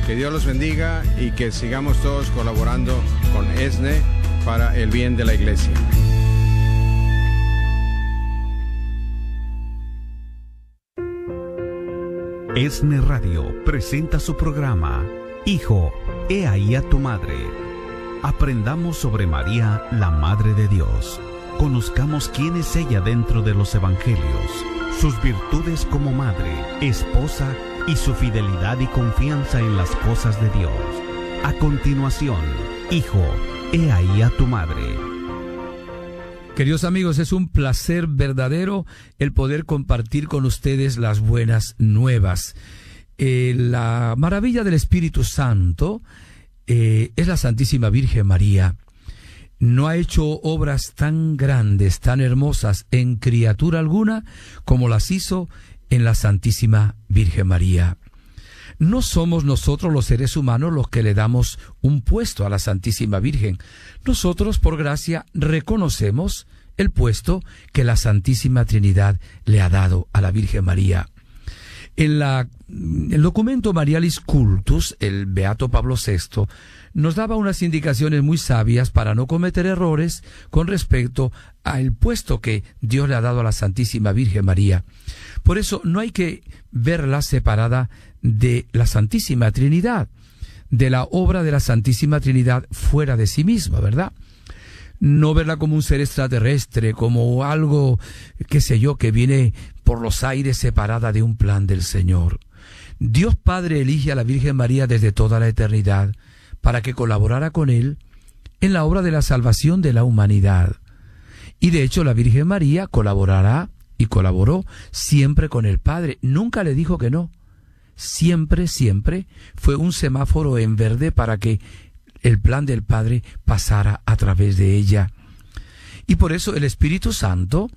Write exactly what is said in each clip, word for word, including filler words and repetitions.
Que Dios los bendiga y que sigamos todos colaborando con E S N E para el bien de la iglesia. E S N E Radio presenta su programa Hijo, he ahí a tu madre. Aprendamos sobre María, la Madre de Dios. Conozcamos quién es ella dentro de los evangelios, sus virtudes como madre, esposa y su fidelidad y confianza en las cosas de Dios. A continuación, Hijo, he ahí a tu madre. Queridos amigos, es un placer verdadero el poder compartir con ustedes las buenas nuevas. Eh, la maravilla del Espíritu Santo eh, es la Santísima Virgen María. No ha hecho obras tan grandes, tan hermosas en criatura alguna como las hizo en la Santísima Virgen María. No somos nosotros los seres humanos los que le damos un puesto a la Santísima Virgen. Nosotros, por gracia, reconocemos el puesto que la Santísima Trinidad le ha dado a la Virgen María. En la, el documento Marialis Cultus, el Beato Pablo sexto, nos daba unas indicaciones muy sabias para no cometer errores con respecto al puesto que Dios le ha dado a la Santísima Virgen María. Por eso no hay que verla separada de la Santísima Trinidad, de la obra de la Santísima Trinidad fuera de sí misma, ¿verdad? No verla como un ser extraterrestre, como algo, qué sé yo, que viene por los aires separada de un plan del Señor. Dios Padre elige a la Virgen María desde toda la eternidad para que colaborara con Él en la obra de la salvación de la humanidad. Y de hecho la Virgen María colaborará y colaboró siempre con el Padre. Nunca le dijo que no. Siempre, siempre fue un semáforo en verde para que el plan del Padre pasara a través de ella. Y por eso el Espíritu Santo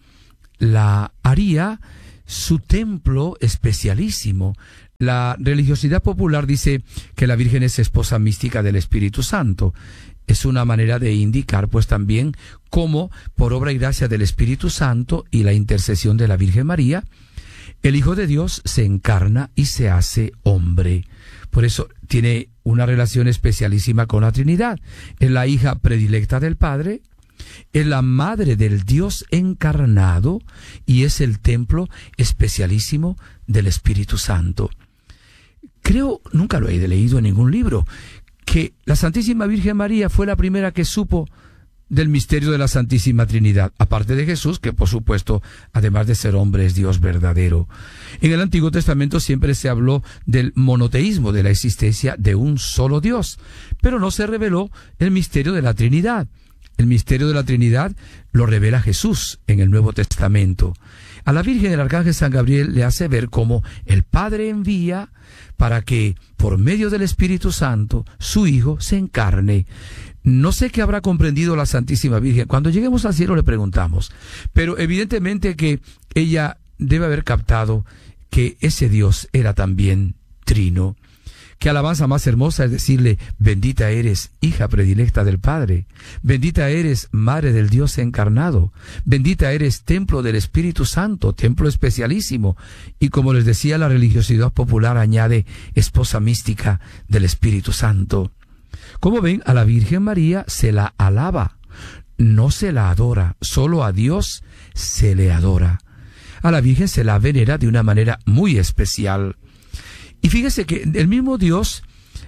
la haría su templo especialísimo. La religiosidad popular dice que la Virgen es esposa mística del Espíritu Santo. Es una manera de indicar pues también cómo, por obra y gracia del Espíritu Santo y la intercesión de la Virgen María, el Hijo de Dios se encarna y se hace hombre. Por eso tiene una relación especialísima con la Trinidad. Es la hija predilecta del Padre, es la madre del Dios encarnado y es el templo especialísimo del Espíritu Santo. Creo, nunca lo he leído en ningún libro, que la Santísima Virgen María fue la primera que supo del misterio de la Santísima Trinidad, aparte de Jesús, que por supuesto, además de ser hombre, es Dios verdadero. En el Antiguo Testamento siempre se habló del monoteísmo, de la existencia de un solo Dios, pero no se reveló el misterio de la Trinidad. El misterio de la Trinidad lo revela Jesús en el Nuevo Testamento. A la Virgen el Arcángel San Gabriel le hace ver cómo el Padre envía para que, por medio del Espíritu Santo, su Hijo se encarne. No sé qué habrá comprendido la Santísima Virgen. Cuando lleguemos al cielo le preguntamos. Pero evidentemente que ella debe haber captado que ese Dios era también trino. Qué alabanza más hermosa es decirle: bendita eres, hija predilecta del Padre. Bendita eres, madre del Dios encarnado. Bendita eres, templo del Espíritu Santo, templo especialísimo. Y como les decía, la religiosidad popular añade esposa mística del Espíritu Santo. Como ven, a la Virgen María se la alaba, no se la adora, solo a Dios se le adora. A la Virgen se la venera de una manera muy especial. Y fíjese que el mismo Dios,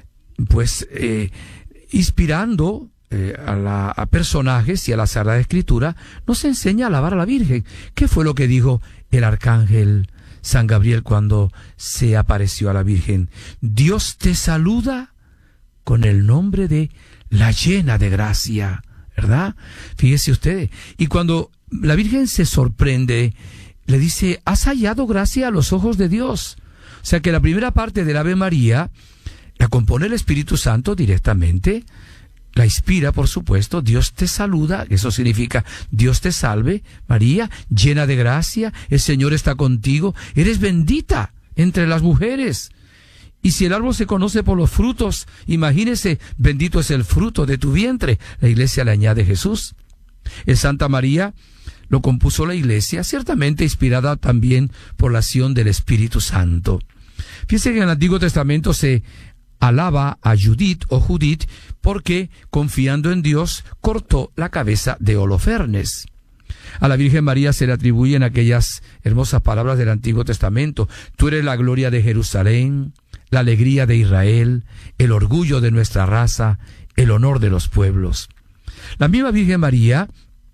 pues, eh, inspirando eh, a, la, a personajes y a la Sagrada Escritura, nos enseña a alabar a la Virgen. ¿Qué fue lo que dijo el Arcángel San Gabriel cuando se apareció a la Virgen? Dios te saluda con el nombre de la llena de gracia, ¿verdad? Fíjese usted. Y cuando la Virgen se sorprende, le dice: has hallado gracia a los ojos de Dios. O sea que la primera parte del Ave María la compone el Espíritu Santo directamente, la inspira, por supuesto. Dios te saluda, eso significa Dios te salve, María, llena de gracia, el Señor está contigo, eres bendita entre las mujeres. Y si el árbol se conoce por los frutos, imagínese, bendito es el fruto de tu vientre. La Iglesia le añade Jesús. El Santa María lo compuso la Iglesia, ciertamente inspirada también por la acción del Espíritu Santo. Fíjense que en el Antiguo Testamento se alaba a Judith o Judith porque, confiando en Dios, cortó la cabeza de Holofernes. A la Virgen María se le atribuyen aquellas hermosas palabras del Antiguo Testamento: tú eres la gloria de Jerusalén, la alegría de Israel, el orgullo de nuestra raza, el honor de los pueblos. La misma Virgen María,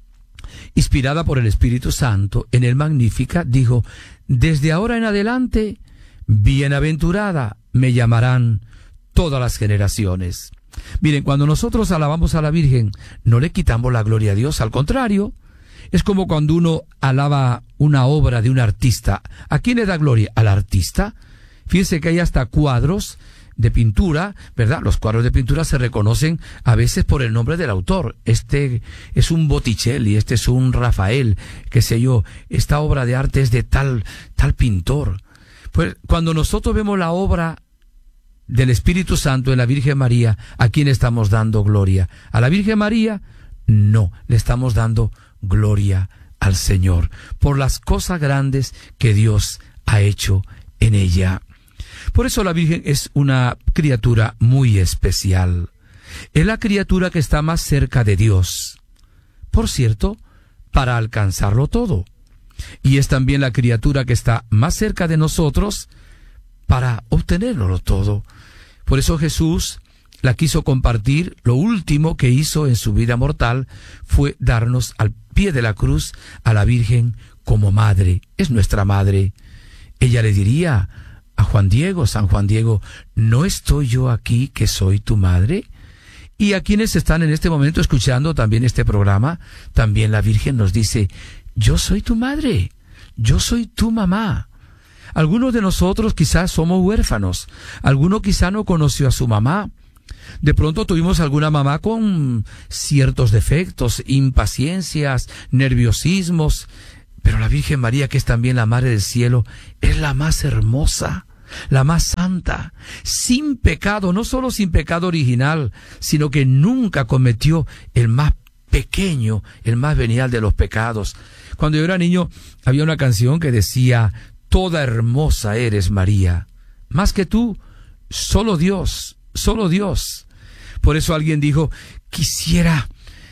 inspirada por el Espíritu Santo, en el Magnífica dijo: desde ahora en adelante, bienaventurada me llamarán todas las generaciones. Miren, cuando nosotros alabamos a la Virgen, no le quitamos la gloria a Dios, al contrario. Es como cuando uno alaba una obra de un artista. ¿A quién le da gloria? Al artista. Fíjense que hay hasta cuadros de pintura, ¿verdad? Los cuadros de pintura se reconocen a veces por el nombre del autor. Este es un Botticelli, este es un Rafael, qué sé yo, esta obra de arte es de tal, tal pintor. Pues cuando nosotros vemos la obra del Espíritu Santo en la Virgen María, ¿a quién estamos dando gloria? ¿A la Virgen María? No, le estamos dando gloria al Señor por las cosas grandes que Dios ha hecho en ella. Por eso la Virgen es una criatura muy especial. Es la criatura que está más cerca de Dios, por cierto, para alcanzarlo todo. Y es también la criatura que está más cerca de nosotros para obtenerlo todo. Por eso Jesús la quiso compartir. Lo último que hizo en su vida mortal fue darnos al pie de la cruz a la Virgen como madre. Es nuestra madre. Ella le diría a Juan Diego, San Juan Diego: ¿no estoy yo aquí que soy tu madre? Y a quienes están en este momento escuchando también este programa, también la Virgen nos dice: yo soy tu madre, yo soy tu mamá. Algunos de nosotros quizás somos huérfanos, alguno quizá no conoció a su mamá. De pronto tuvimos alguna mamá con ciertos defectos, impaciencias, nerviosismos, pero la Virgen María, que es también la Madre del Cielo, es la más hermosa, la más santa, sin pecado, no solo sin pecado original, sino que nunca cometió el más pequeño, el más venial de los pecados. Cuando yo era niño, había una canción que decía: toda hermosa eres, María, más que tú, solo Dios, solo Dios. Por eso alguien dijo: quisiera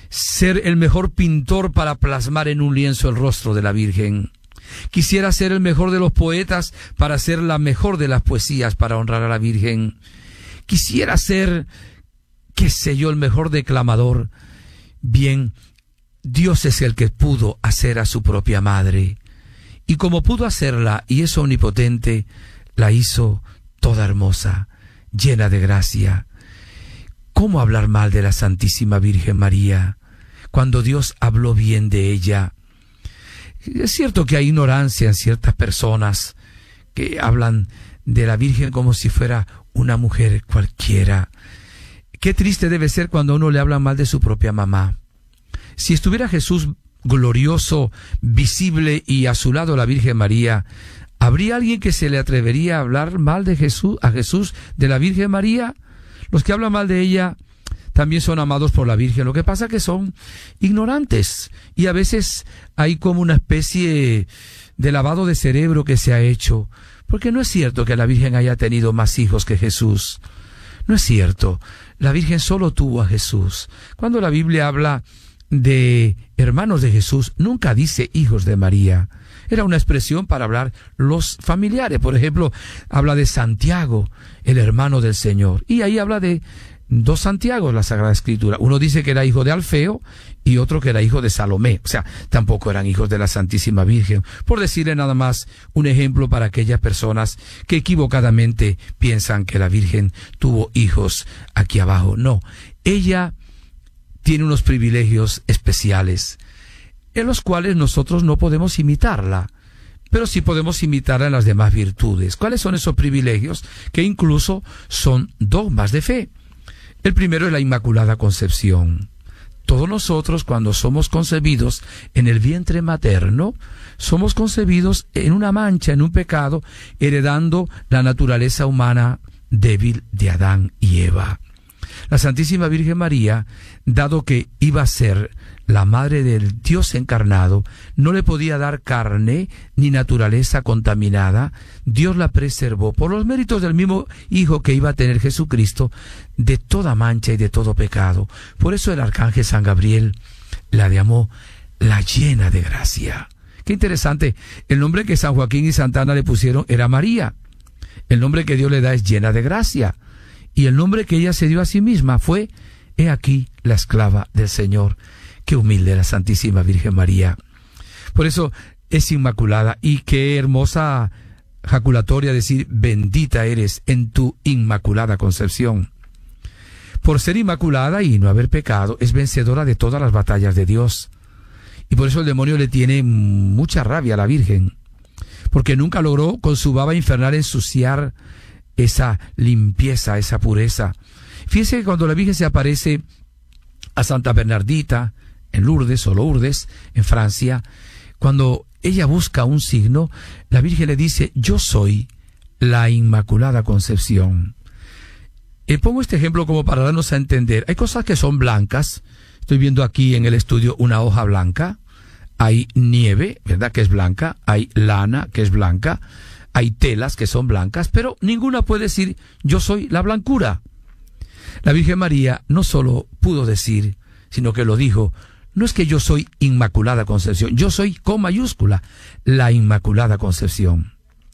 ser el mejor pintor para plasmar en un lienzo el rostro de la Virgen. Quisiera ser el mejor de los poetas para hacer la mejor de las poesías para honrar a la Virgen. Quisiera ser, qué sé yo, el mejor declamador. Bien, Dios es el que pudo hacer a su propia madre. Y como pudo hacerla y es omnipotente, la hizo toda hermosa, llena de gracia. ¿Cómo hablar mal de la Santísima Virgen María cuando Dios habló bien de ella? Es cierto que hay ignorancia en ciertas personas que hablan de la Virgen como si fuera una mujer cualquiera. Qué triste debe ser cuando uno le habla mal de su propia mamá. Si estuviera Jesús glorioso, visible, y a su lado la Virgen María, ¿habría alguien que se le atrevería a hablar mal de Jesús, a Jesús, de la Virgen María? Los que hablan mal de ella también son amados por la Virgen. Lo que pasa es que son ignorantes y a veces hay como una especie de lavado de cerebro que se ha hecho, porque no es cierto que la Virgen haya tenido más hijos que Jesús. No es cierto. La Virgen solo tuvo a Jesús. Cuando la Biblia habla de hermanos de Jesús, nunca dice hijos de María. Era una expresión para hablar los familiares. Por ejemplo, habla de Santiago, el hermano del Señor. Y ahí habla de dos Santiagos, la Sagrada Escritura. Uno dice que era hijo de Alfeo y otro que era hijo de Salomé. O sea, tampoco eran hijos de la Santísima Virgen. Por decirle nada más un ejemplo para aquellas personas que equivocadamente piensan que la Virgen tuvo hijos aquí abajo. No, ella tiene unos privilegios especiales en los cuales nosotros no podemos imitarla, pero sí podemos imitarla en las demás virtudes. ¿Cuáles son esos privilegios? Que incluso son dogmas de fe. El primero es la Inmaculada Concepción. Todos nosotros, cuando somos concebidos en el vientre materno, somos concebidos en una mancha, en un pecado, heredando la naturaleza humana débil de Adán y Eva. La Santísima Virgen María, dado que iba a ser la madre del Dios encarnado, no le podía dar carne ni naturaleza contaminada. Dios la preservó por los méritos del mismo Hijo que iba a tener Jesucristo, de toda mancha y de todo pecado. Por eso el arcángel San Gabriel la llamó la llena de gracia. Qué interesante, el nombre que San Joaquín y Santa Ana le pusieron era María. El nombre que Dios le da es llena de gracia. Y el nombre que ella se dio a sí misma fue, he aquí la esclava del Señor. Qué humilde la Santísima Virgen María. Por eso es inmaculada, y qué hermosa jaculatoria decir, bendita eres en tu inmaculada concepción. Por ser inmaculada y no haber pecado, es vencedora de todas las batallas de Dios. Y por eso el demonio le tiene mucha rabia a la Virgen, porque nunca logró con su baba infernal ensuciar esa limpieza, esa pureza. Fíjense que cuando la Virgen se aparece a Santa Bernardita, en Lourdes o Lourdes, en Francia, cuando ella busca un signo, la Virgen le dice, yo soy la Inmaculada Concepción. Eh, pongo este ejemplo como para darnos a entender. Hay cosas que son blancas. Estoy viendo aquí en el estudio una hoja blanca. Hay nieve, ¿verdad?, que es blanca. Hay lana, que es blanca. Hay telas que son blancas, pero ninguna puede decir, yo soy la blancura. La Virgen María no solo pudo decir, sino que lo dijo, no es que yo soy Inmaculada Concepción, yo soy con mayúscula, la Inmaculada Concepción.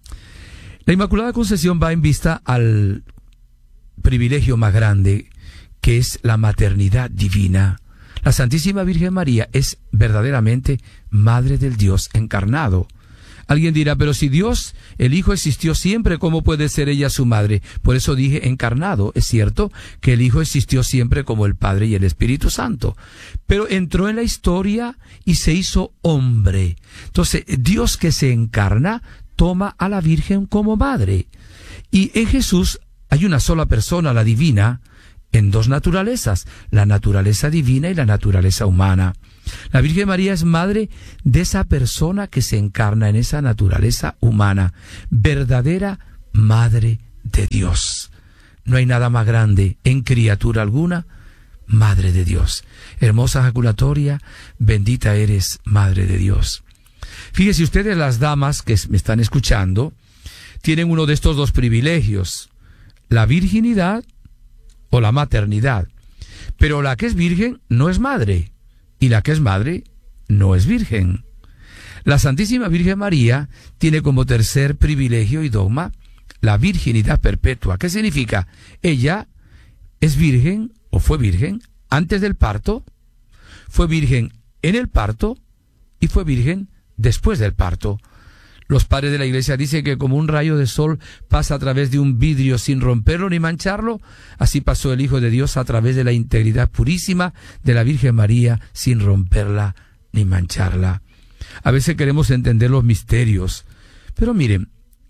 La Inmaculada Concepción va en vista al privilegio más grande, que es la maternidad divina. La Santísima Virgen María es verdaderamente Madre del Dios encarnado. Alguien dirá, pero si Dios, el Hijo, existió siempre, ¿cómo puede ser ella su madre? Por eso dije encarnado. Es cierto que el Hijo existió siempre como el Padre y el Espíritu Santo, pero entró en la historia y se hizo hombre. Entonces, Dios que se encarna toma a la Virgen como madre. Y en Jesús hay una sola persona, la divina, en dos naturalezas, la naturaleza divina y la naturaleza humana. La Virgen María es madre de esa persona que se encarna en esa naturaleza humana, verdadera madre de Dios. No hay nada más grande en criatura alguna, madre de Dios. Hermosa jaculatoria, bendita eres, madre de Dios. Fíjense ustedes, las damas que me están escuchando, tienen uno de estos dos privilegios, la virginidad o la maternidad. Pero la que es virgen no es madre. Y la que es madre no es virgen. La Santísima Virgen María tiene como tercer privilegio y dogma la virginidad perpetua. ¿Qué significa? Ella es virgen o fue virgen antes del parto, fue virgen en el parto y fue virgen después del parto. Los padres de la Iglesia dicen que como un rayo de sol pasa a través de un vidrio sin romperlo ni mancharlo, así pasó el Hijo de Dios a través de la integridad purísima de la Virgen María sin romperla ni mancharla. A veces queremos entender los misterios, pero miren,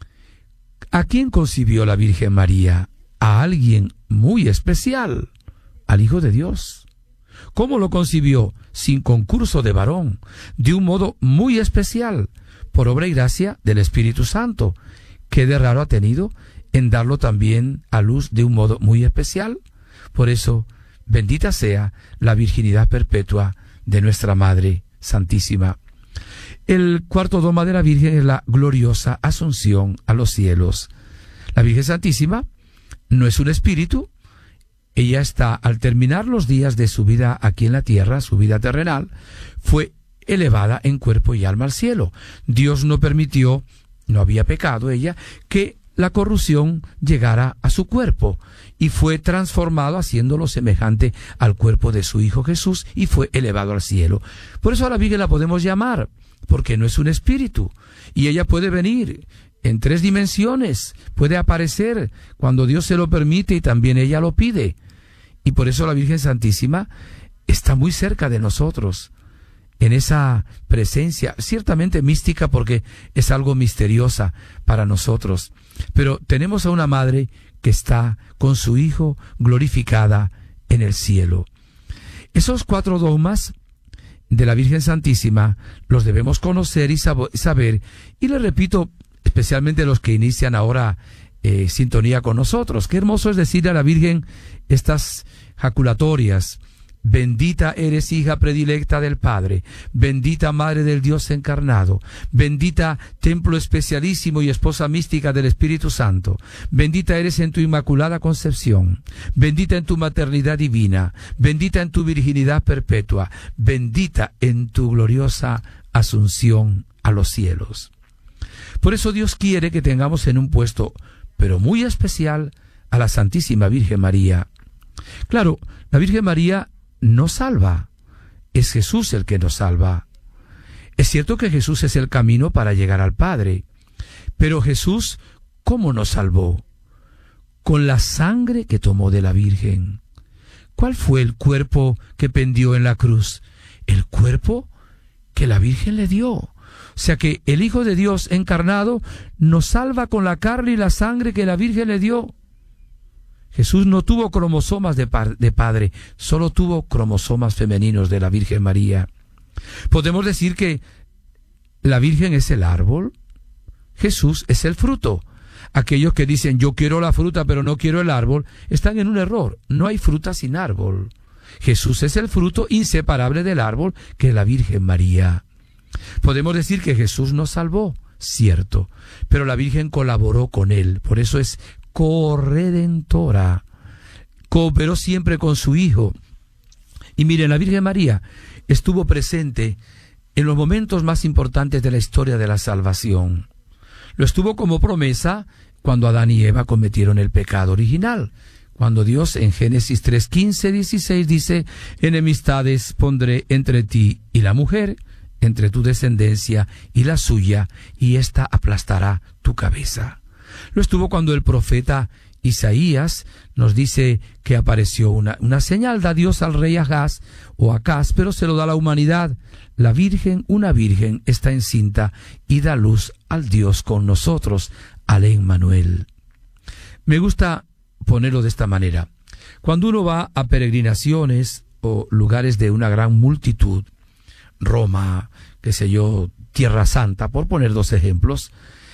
¿a quién concibió la Virgen María? A alguien muy especial, al Hijo de Dios. ¿Cómo lo concibió? Sin concurso de varón, de un modo muy especial, por obra y gracia del Espíritu Santo. ¿Qué de raro ha tenido en darlo también a luz de un modo muy especial? Por eso, bendita sea la virginidad perpetua de nuestra Madre Santísima. El cuarto dogma de la Virgen es la gloriosa asunción a los cielos. La Virgen Santísima no es un espíritu. Ella está, al terminar los días de su vida aquí en la tierra, su vida terrenal, fue elevada en cuerpo y alma al cielo. Dios no permitió, no había pecado ella, que la corrupción llegara a su cuerpo, y fue transformado haciéndolo semejante al cuerpo de su Hijo Jesús, y fue elevado al cielo. Por eso a la Virgen la podemos llamar, porque no es un espíritu, y ella puede venir en tres dimensiones, puede aparecer cuando Dios se lo permite y también ella lo pide. Y por eso la Virgen Santísima está muy cerca de nosotros, en esa presencia, ciertamente mística porque es algo misteriosa para nosotros. Pero tenemos a una madre que está con su Hijo glorificada en el cielo. Esos cuatro dogmas de la Virgen Santísima los debemos conocer y saber. Y les repito, especialmente los que inician ahora eh, sintonía con nosotros. Qué hermoso es decirle a la Virgen estas jaculatorias. Bendita eres, hija predilecta del Padre, bendita Madre del Dios encarnado, bendita templo especialísimo y esposa mística del Espíritu Santo, bendita eres en tu inmaculada concepción, bendita en tu maternidad divina, bendita en tu virginidad perpetua, bendita en tu gloriosa asunción a los cielos. Por eso Dios quiere que tengamos en un puesto, pero muy especial, a la Santísima Virgen María. Claro, la Virgen María no salva, es Jesús el que nos salva. Es cierto que Jesús es el camino para llegar al Padre, pero Jesús, ¿cómo nos salvó? Con la sangre que tomó de la Virgen. ¿Cuál fue el cuerpo que pendió en la cruz? El cuerpo que la Virgen le dio. O sea que el Hijo de Dios encarnado nos salva con la carne y la sangre que la Virgen le dio. Jesús no tuvo cromosomas de, par, de padre, solo tuvo cromosomas femeninos de la Virgen María. Podemos decir que la Virgen es el árbol, Jesús es el fruto. Aquellos que dicen yo quiero la fruta pero no quiero el árbol, están en un error. No hay fruta sin árbol. Jesús es el fruto inseparable del árbol que es la Virgen María. Podemos decir que Jesús nos salvó, cierto, pero la Virgen colaboró con él, por eso es corredentora, cooperó siempre con su Hijo. Y miren, la Virgen María estuvo presente en los momentos más importantes de la historia de la salvación. Lo estuvo como promesa cuando Adán y Eva cometieron el pecado original, cuando Dios en Génesis tres, quince, dieciséis dice: enemistades pondré entre ti y la mujer, entre tu descendencia y la suya, y ésta aplastará tu cabeza. Lo estuvo cuando el profeta Isaías nos dice que apareció una, una señal, da Dios al rey Ahaz o Acaz, pero se lo da a la humanidad. La Virgen, una Virgen, está encinta y da luz al Dios con nosotros, al Emmanuel. Me gusta ponerlo de esta manera. Cuando uno va a peregrinaciones o lugares de una gran multitud, Roma, qué sé yo, Tierra Santa, por poner dos ejemplos,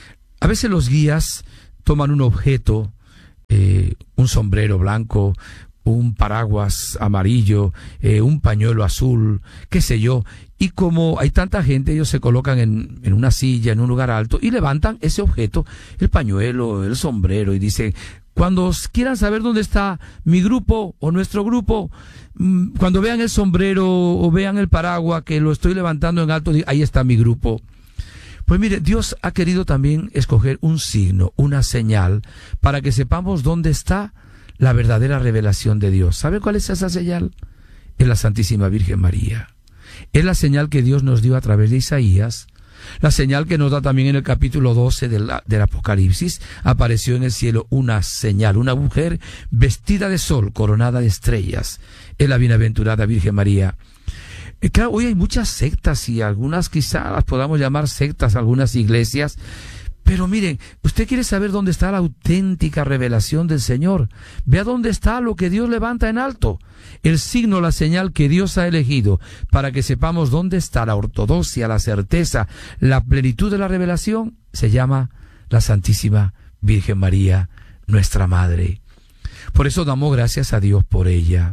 a veces los guías toman un objeto, eh, un sombrero blanco, un paraguas amarillo, eh, un pañuelo azul, qué sé yo, y como hay tanta gente, ellos se colocan en, en una silla, en un lugar alto, y levantan ese objeto, el pañuelo, el sombrero, y dicen: cuando quieran saber dónde está mi grupo o nuestro grupo, cuando vean el sombrero o vean el paraguas que lo estoy levantando en alto, ahí está mi grupo. Pues mire, Dios ha querido también escoger un signo, una señal, para que sepamos dónde está la verdadera revelación de Dios. ¿Sabe cuál es esa señal? Es la Santísima Virgen María. Es la señal que Dios nos dio a través de Isaías, la señal que nos da también en el capítulo doce del, del Apocalipsis. Apareció en el cielo una señal, una mujer vestida de sol, coronada de estrellas. Es la bienaventurada Virgen María. Claro, hoy hay muchas sectas y algunas quizás las podamos llamar sectas, algunas iglesias, pero miren, usted quiere saber dónde está la auténtica revelación del Señor. Vea dónde está lo que Dios levanta en alto, el signo, la señal que Dios ha elegido para que sepamos dónde está la ortodoxia, la certeza, la plenitud de la revelación, se llama la Santísima Virgen María, nuestra Madre. Por eso damos gracias a Dios por ella.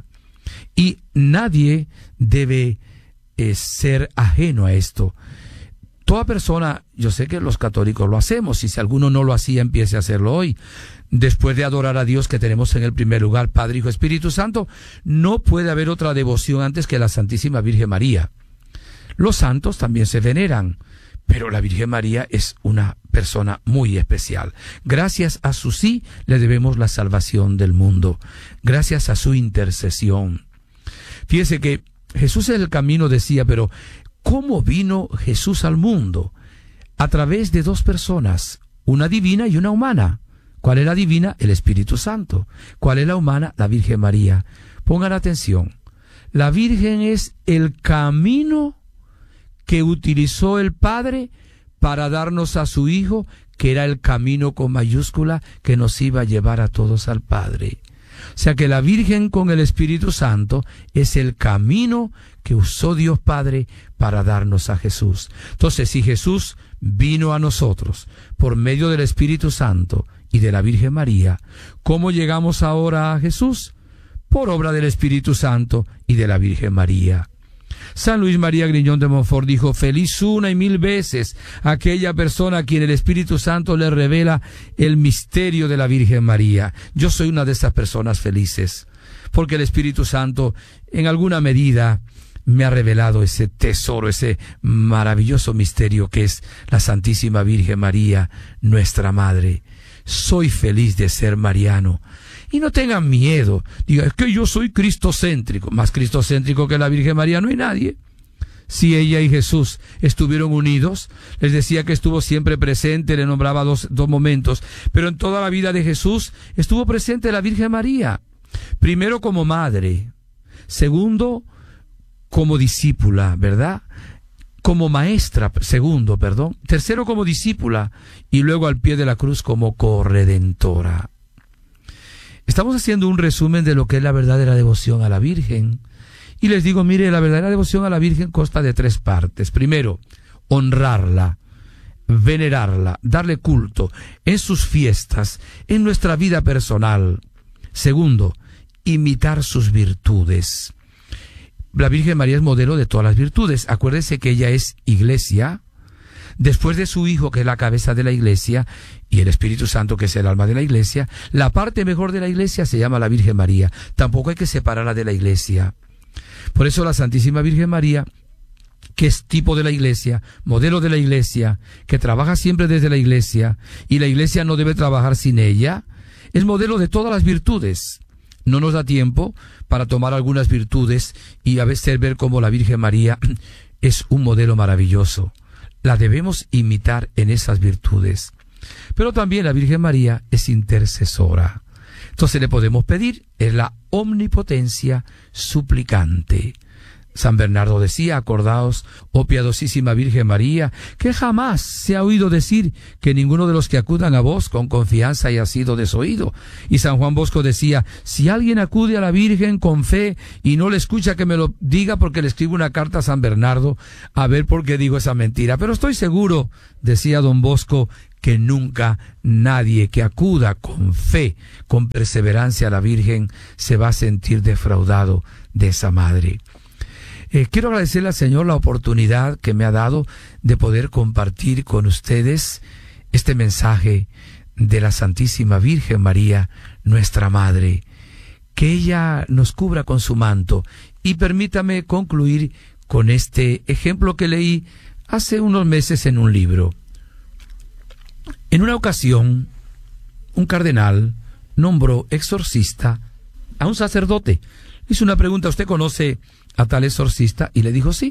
Y nadie debe eh, ser ajeno a esto. Toda persona, yo sé que los católicos lo hacemos, y si alguno no lo hacía, empiece a hacerlo hoy. Después de adorar a Dios, que tenemos en el primer lugar Padre, Hijo, Espíritu Santo, no puede haber otra devoción antes que la Santísima Virgen María. Los santos también se veneran, pero la Virgen María es una persona muy especial. Gracias a su sí le debemos la salvación del mundo, gracias a su intercesión. Fíjese que Jesús es el camino, decía, pero ¿cómo vino Jesús al mundo? A través de dos personas, una divina y una humana. ¿Cuál es la divina? El Espíritu Santo. ¿Cuál es la humana? La Virgen María. Pongan atención. La Virgen es el camino que utilizó el Padre para darnos a su Hijo, que era el camino con mayúscula que nos iba a llevar a todos al Padre. O sea que la Virgen con el Espíritu Santo es el camino que usó Dios Padre para darnos a Jesús. Entonces, si Jesús vino a nosotros por medio del Espíritu Santo y de la Virgen María, ¿cómo llegamos ahora a Jesús? por obra del Espíritu Santo y de la Virgen María. San Luis María Griñón de Montfort dijo: feliz una y mil veces aquella persona a quien el Espíritu Santo le revela el misterio de la Virgen María. Yo soy una de esas personas felices, porque el Espíritu Santo en alguna medida me ha revelado ese tesoro, ese maravilloso misterio que es la Santísima Virgen María, nuestra Madre. Soy feliz de ser mariano. Y no tengan miedo. Diga, es que yo soy cristocéntrico. Más cristocéntrico que la Virgen María no hay nadie. Si ella y Jesús estuvieron unidos, les decía que estuvo siempre presente, le nombraba dos, dos momentos, pero en toda la vida de Jesús estuvo presente la Virgen María. Primero como madre, segundo como discípula, ¿verdad? Como maestra, segundo, perdón, tercero como discípula y luego al pie de la cruz como corredentora. Estamos haciendo un resumen de lo que es la verdadera devoción a la Virgen. Y les digo, mire, la verdadera devoción a la Virgen consta de tres partes. Primero, honrarla, venerarla, darle culto en sus fiestas, en nuestra vida personal. Segundo, imitar sus virtudes. La Virgen María es modelo de todas las virtudes. Acuérdense que ella es iglesia. Después de su Hijo, que es la cabeza de la Iglesia, y el Espíritu Santo, que es el alma de la Iglesia, la parte mejor de la Iglesia se llama la Virgen María. Tampoco hay que separarla de la Iglesia. Por eso la Santísima Virgen María, que es tipo de la Iglesia, modelo de la Iglesia, que trabaja siempre desde la Iglesia, y la Iglesia no debe trabajar sin ella, es modelo de todas las virtudes. No nos da tiempo para tomar algunas virtudes y a veces ver cómo la Virgen María es un modelo maravilloso. La debemos imitar en esas virtudes. Pero también la Virgen María es intercesora. Entonces le podemos pedir, es la omnipotencia suplicante. San Bernardo decía, acordaos, oh piadosísima Virgen María, que jamás se ha oído decir que ninguno de los que acudan a vos con confianza haya sido desoído. Y San Juan Bosco decía, si alguien acude a la Virgen con fe y no le escucha, que me lo diga, porque le escribo una carta a San Bernardo a ver por qué digo esa mentira. Pero estoy seguro, decía don Bosco, que nunca nadie que acuda con fe, con perseverancia a la Virgen, se va a sentir defraudado de esa madre. Eh, quiero agradecerle al Señor la oportunidad que me ha dado de poder compartir con ustedes este mensaje de la Santísima Virgen María, nuestra Madre. Que ella nos cubra con su manto. Y permítame concluir con este ejemplo que leí hace unos meses en un libro. En una ocasión, un cardenal nombró exorcista a un sacerdote. Hizo una pregunta, ¿usted conoce a tal exorcista? Y le dijo sí.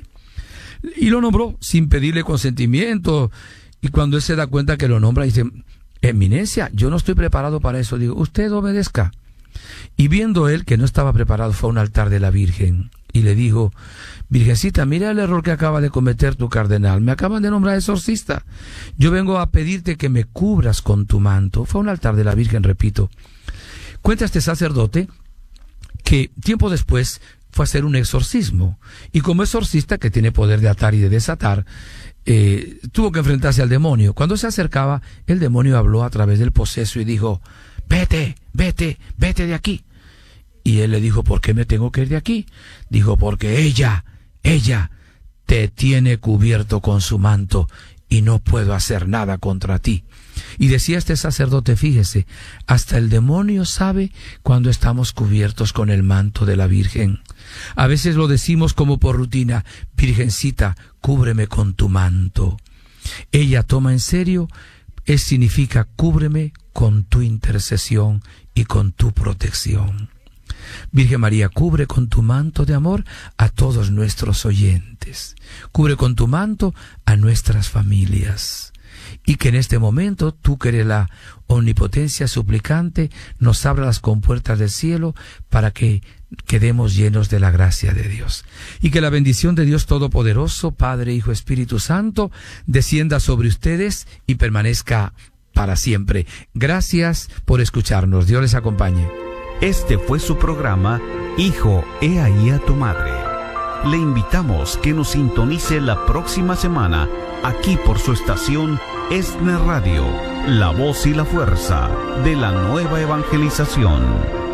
Y lo nombró sin pedirle consentimiento. Y cuando él se da cuenta que lo nombra, dice, eminencia, yo no estoy preparado para eso. Digo, usted obedezca. Y viendo él que no estaba preparado, fue a un altar de la Virgen y le dijo, Virgencita, mira el error que acaba de cometer tu cardenal. Me acaban de nombrar exorcista. Yo vengo a pedirte que me cubras con tu manto. Fue a un altar de la Virgen, repito. Cuenta este sacerdote que tiempo después fue a hacer un exorcismo. Y como exorcista, que tiene poder de atar y de desatar, eh, tuvo que enfrentarse al demonio. Cuando se acercaba, el demonio habló a través del poseso y dijo, vete, vete, vete de aquí. Y él le dijo, ¿por qué me tengo que ir de aquí? Dijo, porque ella, ella te tiene cubierto con su manto y no puedo hacer nada contra ti. Y decía este sacerdote, fíjese, hasta el demonio sabe cuando estamos cubiertos con el manto de la Virgen. A veces lo decimos como por rutina, Virgencita, cúbreme con tu manto. Ella toma en serio, es, significa cúbreme con tu intercesión y con tu protección. Virgen María, cubre con tu manto de amor a todos nuestros oyentes. Cubre con tu manto a nuestras familias. Y que en este momento, tú que eres la omnipotencia suplicante, nos abra las compuertas del cielo para que quedemos llenos de la gracia de Dios. Y que la bendición de Dios Todopoderoso, Padre, Hijo, Espíritu Santo, descienda sobre ustedes y permanezca para siempre. Gracias por escucharnos. Dios les acompañe. Este fue su programa, Hijo, he ahí a tu madre. Le invitamos que nos sintonice la próxima semana, aquí por su estación ESNE Radio, la voz y la fuerza de la nueva evangelización.